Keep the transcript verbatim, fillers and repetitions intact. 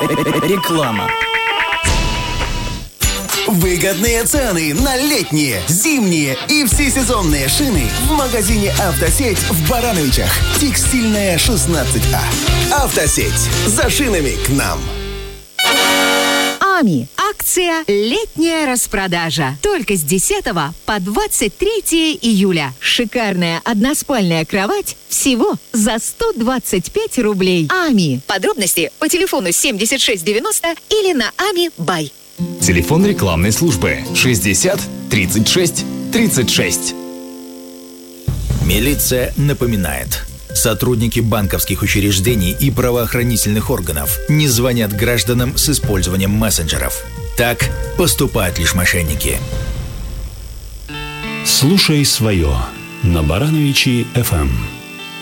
Реклама. Выгодные цены на летние, зимние и всесезонные шины в магазине «Автосеть» в Барановичах. Текстильная, шестнадцать А. «Автосеть». За шинами к нам. АМИ. Акция «Летняя распродажа». Только с десятого по двадцать третье июля. Шикарная односпальная кровать всего за сто двадцать пять рублей. АМИ. Подробности по телефону семьдесят шесть девяносто или на ами бай. Телефон рекламной службы шестьдесят тридцать шесть тридцать шесть. Милиция напоминает. Сотрудники банковских учреждений и правоохранительных органов не звонят гражданам с использованием мессенджеров. Так поступают лишь мошенники. Слушай свое на Барановичи эф эм.